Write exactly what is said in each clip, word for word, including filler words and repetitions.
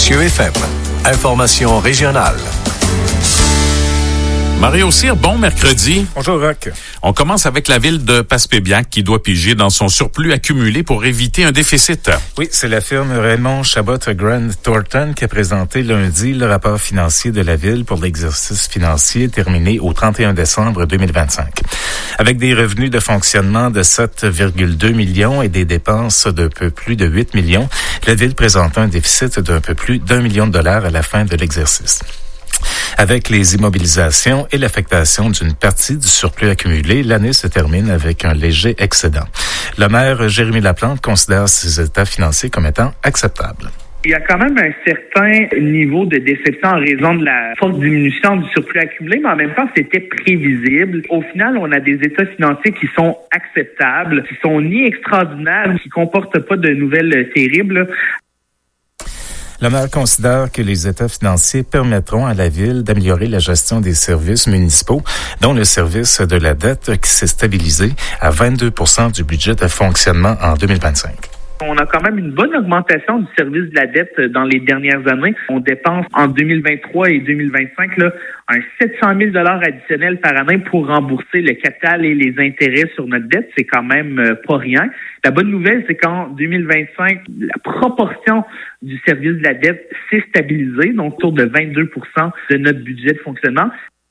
Mathieu F M. Information régionale. Mario Cyr, bon mercredi. Bonjour, Roch. On commence avec la ville de Passepébiac qui doit piger dans son surplus accumulé pour éviter un déficit. Oui, c'est la firme Raymond Chabot Grant Thornton qui a présenté lundi le rapport financier de la ville pour l'exercice financier terminé au trente et un décembre deux mille vingt-cinq. Avec des revenus de fonctionnement de sept virgule deux millions et des dépenses d'un peu plus de huit millions, la ville présente un déficit d'un peu plus d'un million de dollars à la fin de l'exercice. Avec les immobilisations et l'affectation d'une partie du surplus accumulé, l'année se termine avec un léger excédent. Le maire Jérémy Laplante considère ces états financiers comme étant acceptables. Il y a quand même un certain niveau de déception en raison de la forte diminution du surplus accumulé, mais en même temps, c'était prévisible. Au final, on a des états financiers qui sont acceptables, qui sont ni extraordinaires, qui comportent pas de nouvelles terribles. Le maire considère que les états financiers permettront à la ville d'améliorer la gestion des services municipaux, dont le service de la dette qui s'est stabilisé à vingt-deux pour cent du budget de fonctionnement en deux mille vingt-cinq. On a quand même une bonne augmentation du service de la dette dans les dernières années. On dépense en deux mille vingt-trois et deux mille vingt-cinq là, un sept cent mille dollars additionnels par année pour rembourser le capital et les intérêts sur notre dette. C'est quand même euh, pas rien. La bonne nouvelle, c'est qu'en deux mille vingt-cinq, la proportion du service de la dette s'est stabilisée, donc autour de vingt-deux pour cent de notre budget de fonctionnement.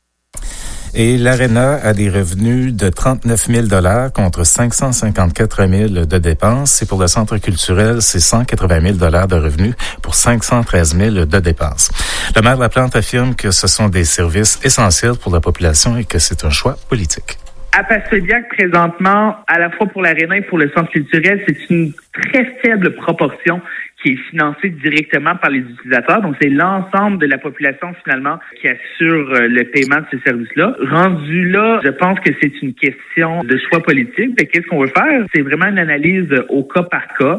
Et l'Arena a des revenus de trente-neuf mille dollars contre cinq cent cinquante-quatre mille de dépenses. Et pour le centre culturel, c'est cent quatre-vingt mille dollars de revenus pour cinq cent treize mille de dépenses. Le maire Laplante affirme que ce sont des services essentiels pour la population et que c'est un choix politique. À Passepébiac, présentement, à la fois pour l'Arena et pour le centre culturel, c'est une très faible proportion qui est financée directement par les utilisateurs. Donc, c'est l'ensemble de la population, finalement, qui assure le paiement de ces services-là. Rendu là, je pense que c'est une question de choix politique. Mais qu'est-ce qu'on veut faire? C'est vraiment une analyse au cas par cas.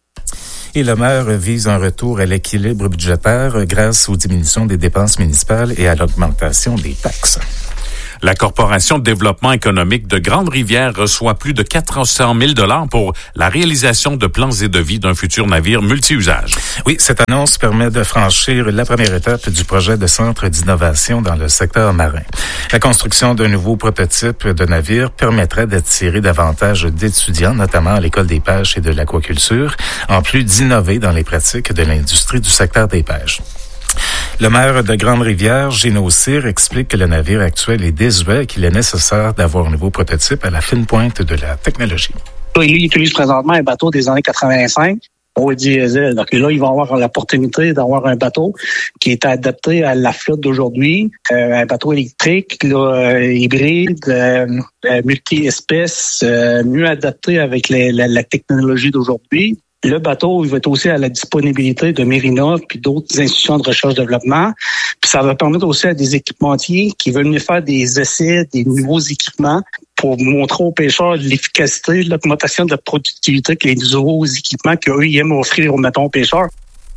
Et le maire vise un retour à l'équilibre budgétaire grâce aux diminutions des dépenses municipales et à l'augmentation des taxes. La Corporation de développement économique de Grande-Rivière reçoit plus de quatre cent mille dollars pour la réalisation de plans et devis d'un futur navire multi-usage. Oui, cette annonce permet de franchir la première étape du projet de centre d'innovation dans le secteur marin. La construction d'un nouveau prototype de navire permettrait d'attirer davantage d'étudiants, notamment à l'École des pêches et de l'aquaculture, en plus d'innover dans les pratiques de l'industrie du secteur des pêches. Le maire de Grande-Rivière, Gino Cyr, explique que le navire actuel est désuet et qu'il est nécessaire d'avoir un nouveau prototype à la fine pointe de la technologie. Il utilise présentement un bateau des années quatre-vingt-cinq au diesel. Donc là, il va avoir l'opportunité d'avoir un bateau qui est adapté à la flotte d'aujourd'hui, euh, un bateau électrique, là, euh, hybride, euh, multi-espèces, euh, mieux adapté avec les, la, la technologie d'aujourd'hui. Le bateau, il va être aussi à la disponibilité de Mérina puis d'autres institutions de recherche-développement. Puis ça va permettre aussi à des équipementiers qui veulent venir faire des essais, des nouveaux équipements pour montrer aux pêcheurs l'efficacité, l'augmentation de la productivité que les nouveaux équipements qu'eux, ils aiment offrir aux, mettons, aux pêcheurs.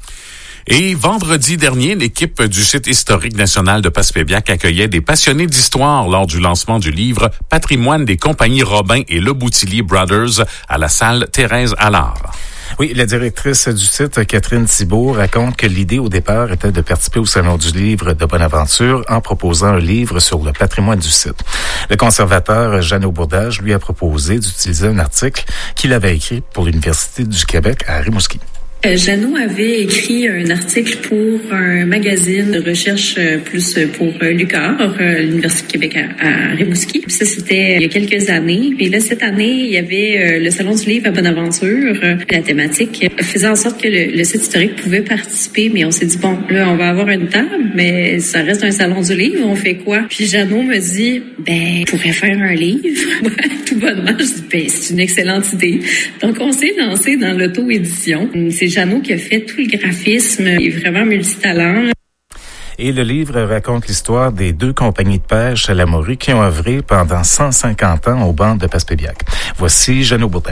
Et vendredi dernier, l'équipe du site historique national de Passepébiac accueillait des passionnés d'histoire lors du lancement du livre Patrimoine des compagnies Robin et Le Boutillier Brothers à la salle Thérèse Allard. Oui, la directrice du site, Catherine Thibault, raconte que l'idée au départ était de participer au Salon du livre de Bonaventure en proposant un livre sur le patrimoine du site. Le conservateur Jeannot Bourdage lui a proposé d'utiliser un article qu'il avait écrit pour l'Université du Québec à Rimouski. Euh, Jeannot avait écrit un article pour un magazine de recherche euh, plus pour euh, l'U Q A R, euh, l'Université du Québec à, à Rimouski. Puis ça, c'était il y a quelques années. Et là, cette année, il y avait euh, le Salon du livre à Bonaventure. Euh, la thématique euh, faisait en sorte que le, le site historique pouvait participer, mais on s'est dit, bon, là, on va avoir une table, mais ça reste un Salon du livre, on fait quoi? Puis Jeannot me dit, ben, on pourrait faire un livre. Tout bonnement, je dis, ben, c'est une excellente idée. Donc, on s'est lancé dans l'auto-édition. C'est Jeannot qui a fait tout le graphisme. Il est vraiment multitalent. Et le livre raconte l'histoire des deux compagnies de pêche à la morue qui ont œuvré pendant cent cinquante ans aux bancs de Passepébiac. Voici Jeannot Bourdage.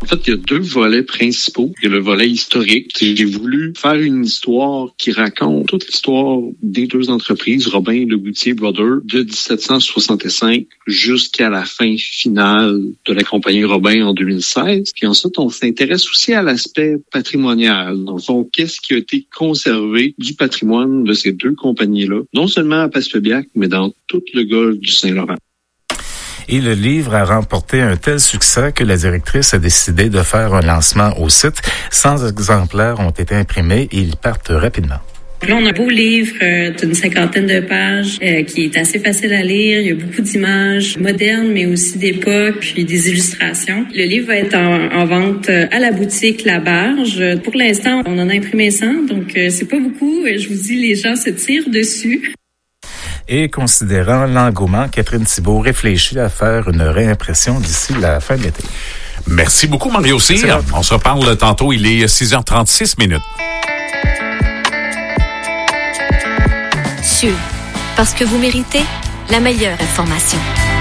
En fait, il y a deux volets principaux. Il y a le volet historique. J'ai voulu faire une histoire qui raconte toute l'histoire des deux entreprises, Robin et Leboutier Brothers, de dix-sept cent soixante-cinq jusqu'à la fin finale de la compagnie Robin en deux mille seize. Puis ensuite, on s'intéresse aussi à l'aspect patrimonial. Dans le fond, qu'est-ce qui a été conservé du patrimoine de ces deux compagnies-là, non seulement à Passepébiac, mais dans tout le golfe du Saint-Laurent. Et le livre a remporté un tel succès que la directrice a décidé de faire un lancement au site. cent exemplaires ont été imprimés et ils partent rapidement. Là, on a un beau livre euh, d'une cinquantaine de pages euh, qui est assez facile à lire. Il y a beaucoup d'images modernes, mais aussi d'époque, puis des illustrations. Le livre va être en, en vente à la boutique La Barge. Pour l'instant, on en a imprimé cent, donc euh, c'est pas beaucoup. Je vous dis, les gens se tirent dessus. Et considérant l'engouement, Catherine Thibault réfléchit à faire une réimpression d'ici la fin de l'été. Merci beaucoup, Mario Cyr. On se reparle tantôt, il est six heures trente-six minutes. Sûr, parce que vous méritez la meilleure information.